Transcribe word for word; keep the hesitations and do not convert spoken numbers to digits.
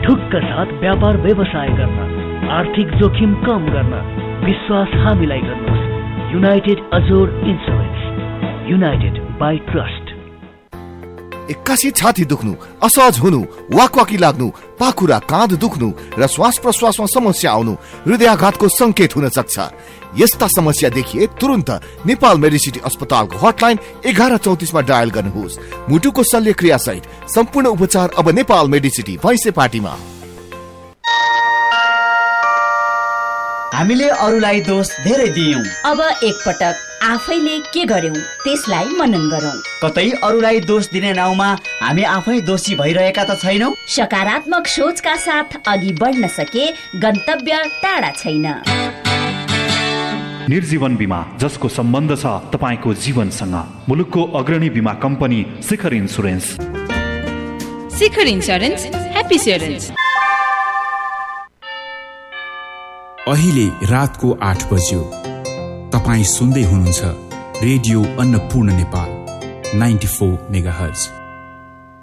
ढुक्क साथ व्यापार व्यवसाय गर्न, आर्थिक जोखिम कम गर्न विश्वास हामीलाई गर्नुहोस्। United Azor insurance, United by trust. एक्कासी छाती दुख्नु, असहज हुनु, वाकवाकी लाग्नु, पाखुरा काँध दुख्नु र श्वास प्रश्वासमा समस्या आउनु हृदयाघातको संकेत हुन सक्छ। यस्ता समस्या देखिए तुरन्त नेपाल मेडिसिटी अस्पतालको हटलाइन एघार चौतिसमा डायल गर्नुहोस्। मुटुको शल्यक्रिया सहित सम्पूर्ण उपचार अब नेपाल मेडिसिटी भैँसेपाटीमा। हामीले अरूलाई दोष धेरै दियौं, अब एकपटक आफैले के गर्यौं त्यसलाई मनन गरौं। कतै अरूलाई दोष दिने नाउँमा हामी आफै दोषी भइरहेका त छैनौं। सकारात्मक सोचका साथ अघि बढ्न सके गन्तव्य टाढा छैन। निर्जीवन बीमा, जसको सम्बन्ध छ तपाईको जीवनसँग। मुलुकको अग्रणी बीमा कम्पनी शिखर इन्स्योरेन्स। शिखर इन्स्योरेन्स, ह्याप्पी इन्स्योरेन्स। अहिले रातको आठ बज्यो। तपाईँ सुन्दै हुनुहुन्छ radio Annapurna Nepal ninety four megahertz.